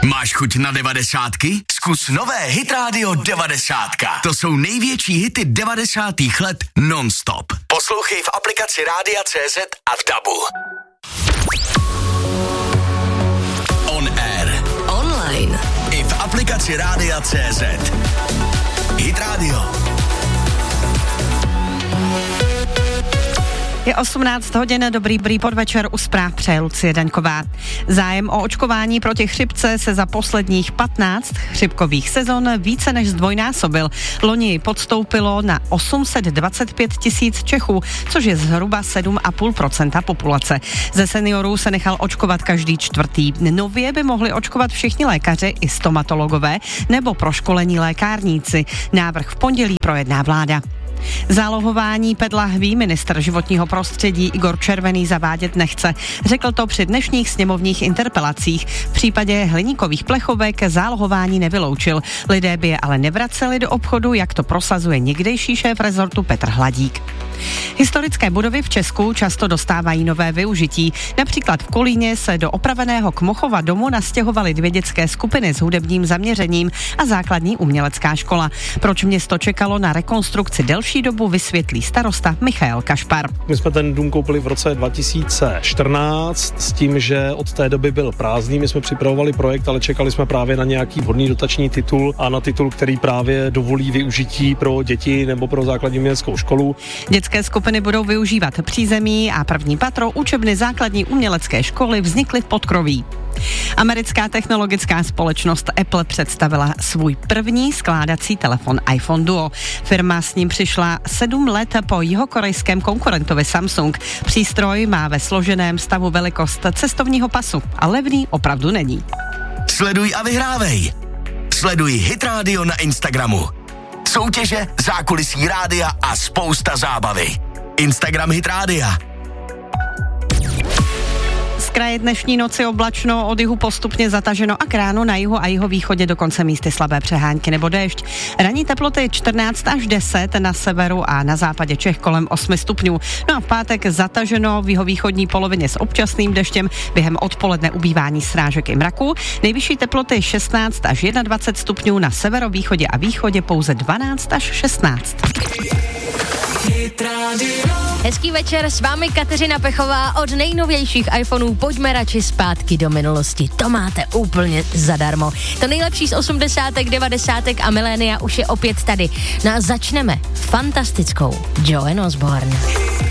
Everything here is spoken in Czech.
Máš chuť na 90ky? Zkus nové Hit Radio 90. To jsou největší hity 90. let non-stop. Poslouchej v aplikaci Rádia.cz a v DABu. On air. Online. I v aplikaci Rádia.cz. Hit Radio. Je 18 hodin, dobrý podvečer, u zpráv přeje Lucie Daňková. Zájem o očkování proti chřipce se za posledních 15 chřipkových sezon více než zdvojnásobil. Loni podstoupilo na 825 000 Čechů, což je zhruba 7,5% populace. Ze seniorů se nechal očkovat každý čtvrtý. Nově by mohli očkovat všichni lékaři i stomatologové nebo proškolení lékárníci. Návrh v pondělí projedná vláda. Zálohování PET lahví ministr životního prostředí Igor Červený zavádět nechce. Řekl to při dnešních sněmovních interpelacích. V případě hliníkových plechovek zálohování nevyloučil. Lidé by je ale nevraceli do obchodu, jak to prosazuje někdejší šéf rezortu Petr Hladík. Historické budovy v Česku často dostávají nové využití. Například v Kolíně se do opraveného Kmochova domu nastěhovaly 2 dětské skupiny s hudebním zaměřením a základní umělecká škola. Proč město čekalo na rekonstrukci delší dobu, vysvětlí starosta Michael Kašpar. My jsme ten dům koupili v roce 2014 s tím, že od té doby byl prázdný. My jsme připravovali projekt, ale čekali jsme právě na nějaký vhodný dotační titul a na titul, který právě dovolí využití pro děti nebo pro základní uměleckou školu. Dětské skupiny budou využívat přízemí a první patro učebny základní umělecké školy vznikly v podkroví. Americká technologická společnost Apple představila svůj první skládací telefon iPhone Duo. Firma s ním přišla 7 let po jihokorejském konkurentovi Samsung. Přístroj má ve složeném stavu velikost cestovního pasu a levný opravdu není. Sleduj a vyhrávej. Sleduj Hit Radio na Instagramu. Soutěže, zákulisí rádia a spousta zábavy. Instagram Hit Rádia. Z kraje dnešní noci oblačno, od jihu postupně zataženo a k ránu na jihu a jihovýchodě dokonce místy slabé přehánky nebo déšť. Ranní teploty 14 až 10, na severu a na západě Čech kolem 8 stupňů. No a v pátek zataženo v jihovýchodní polovině s občasným deštěm, během odpoledne ubývání srážek i mraků. Nejvyšší teploty 16 až 21 stupňů, na severovýchodě a východě pouze 12 až 16. Hezký večer, s vámi Kateřina Pechová. Od nejnovějších iPhoneů pojďme radši zpátky do minulosti. To máte úplně zadarmo. To nejlepší z 80., 90. a milénia už je opět tady. No a začneme fantastickou Joan Osborne.